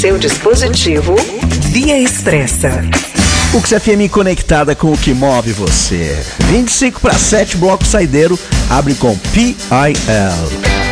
seu dispositivo, Via Expressa. Ux FM conectada com o que move você. 25 para 7, bloco saideiro, abre com PIL.